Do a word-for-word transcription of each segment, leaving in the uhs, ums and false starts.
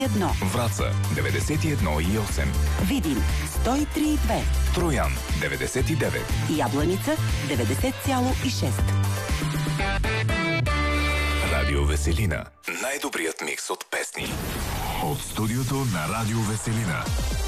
едно. Враца деветдесет и едно и осем. Видин сто и три и две. Троян деветдесет и девет. Ябланица деветдесет цяло и шест. Радио Веселина. Най-добрият микс от песни. От студиото на Радио Веселина.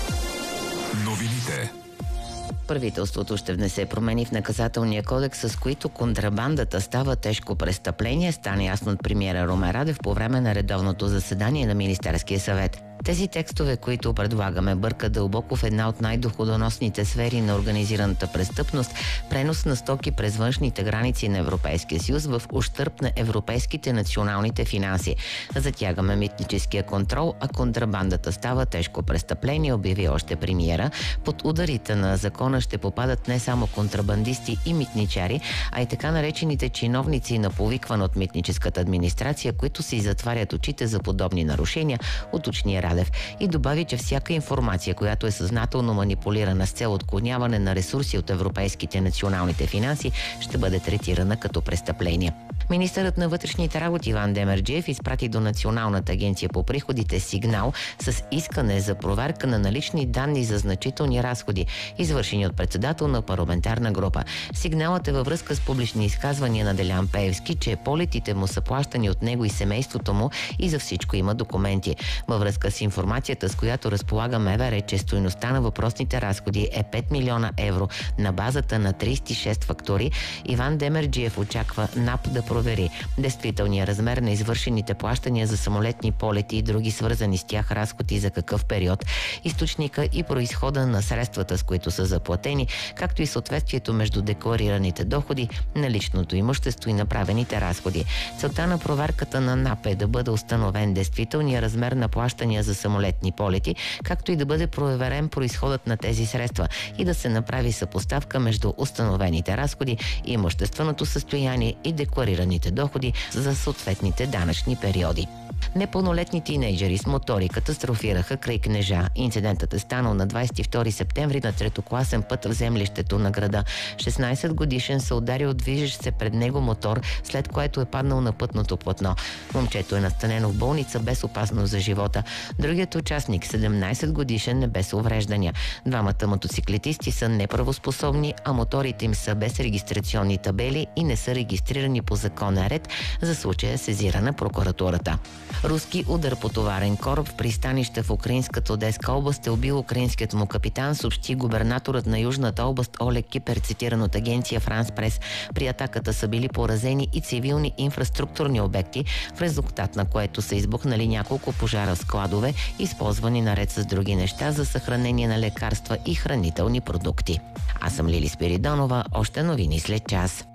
Новините. Правителството ще внесе промени в наказателния кодекс, с които контрабандата става тежко престъпление, стана ясно от премиера Румен Радев по време на редовното заседание на Министерския съвет. Тези текстове, които предлагаме, бъркат дълбоко в една от най-доходоносните сфери на организираната престъпност – пренос на стоки през външните граници на Европейския съюз в ущърб на европейските националните финанси. Затягаме митническия контрол, а контрабандата става тежко престъпление, обяви още премиера. Под ударите на закона ще попадат не само контрабандисти и митничари, а и така наречените чиновници на повикване от митническата администрация, които си затварят очите за подобни нарушения, уточни Радев. И добави, че всяка информация, която е съзнателно манипулирана с цел отклоняване на ресурси от европейските националните финанси, ще бъде третирана като престъпление. Министърът на вътрешните работи Иван Демерджиев изпрати до Националната агенция по приходите сигнал с искане за проверка на налични данни за значителни разходи, извършени от председател на парламентарна група. Сигналът е във връзка с публични изказвания на Делян Пеевски, че полетите му са плащани от него и семейството му и за всичко има документи. Във връзка с информацията, с която разполага МВР, че стойността на въпросните разходи е пет милиона евро на базата на тридесет и шест фактури, Иван Демерджиев очаква НАП да провери действителния размер на извършените плащания за самолетни полети и други свързани с тях разходи за какъв период, източника и произхода на средствата, с които са заплатени, както и съответствието между декларираните доходи, наличното имущество и направените разходи. Целта на проверката на НАП е да бъде установен действителния размер на плащания за самолетни полети, както и да бъде проверен произходът на тези средства и да се направи съпоставка между установените разходи, имущественото състояние и декларираните доходи за съответните данъчни периоди. Непълнолетни тинейджери с мотори катастрофираха край Кнежа. Инцидентът е станал на двадесет и втори септември на третокласен път в землището на града. шестнадесет годишен се ударил движещ се пред него мотор, след което е паднал на пътното платно. Момчето е настанено в болница без опасност за живота. Другият участник, седемнадесет годишен, е без увреждания. Двамата мотоциклетисти са неправоспособни, а моторите им са без регистрационни табели и не са регистрирани по законен ред. За случая сезирана прокуратурата. Руски удар по товарен кораб в пристанище в украинската Одеска област е убил украинският му капитан, съобщи губернаторът на Южната област Олег Кипер, цитиран от агенция Франс Прес. При атаката са били поразени и цивилни инфраструктурни обекти, в резултат на което са избухнали няколко пожара в складове, използвани наред с други неща за съхранение на лекарства и хранителни продукти. Аз съм Лили Спиридонова, още новини след час.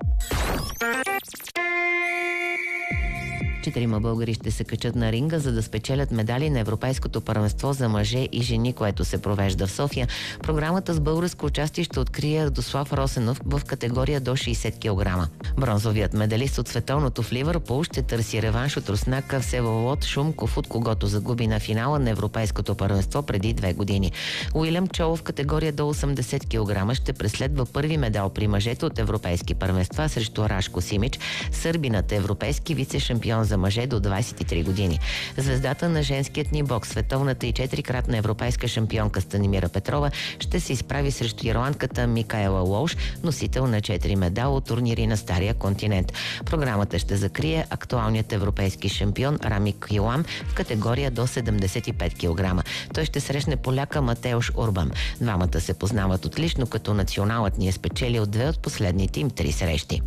Четирима българи ще се качат на ринга, за да спечелят медали на Европейското първенство за мъже и жени, което се провежда в София. Програмата с българско участие ще открие Радослав Росенов в категория до шейсет килограма. Бронзовият медалист от световното в Ливърпул ще търси реванш от руснака Всеволод Шумков, от когото загуби на финала на Европейското първенство преди две години. Уилям Чоу в категория до осемдесет килограма ще преследва първи медал при мъжете от европейски първенства срещу Рашко Симич, сърбинът е европейски вице-шампион за мъже до двадесет и три години. Звездата на женският ни бокс, световната и четирикратна европейска шампионка Станимира Петрова, ще се изправи срещу ирландката Микаела Лоуш, носител на четири медала от турнири на Стария континент. Програмата ще закрие актуалният европейски шампион Рамик Йоан в категория до седемдесет и пет килограма. Той ще срещне поляка Матеуш Урбан. Двамата се познават отлично, като националът ни е спечелил две от последните им три срещи.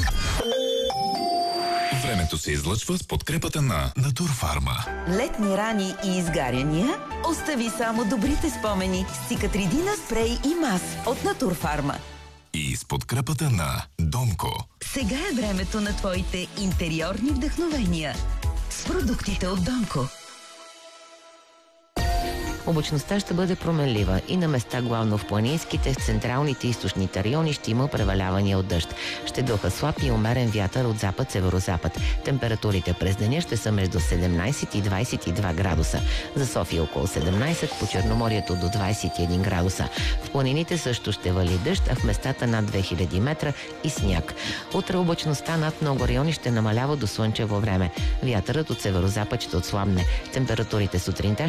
Времето се излъчва с подкрепата на Натурфарма. Летни рани и изгаряния? Остави само добрите спомени с Цикатридина спрей и мас от Натурфарма. И с подкрепата на Донко. Сега е времето на твоите интериорни вдъхновения с продуктите от Донко. Облачността ще бъде променлива и на места главно в планинските, в централните и източните райони ще има превалявания от дъжд. Ще духа слаб и умерен вятър от запад-северозапад. Температурите през деня ще са между седемнадесет и двадесет и два градуса. За София около седемнадесет, по Черноморието до двадесет и един градуса. В планините също ще вали дъжд, а в местата над две хиляди метра и сняг. Утре облачността над много райони ще намалява до слънчево време. Вятърът от северозапад ще отслабне. Температурите сутринта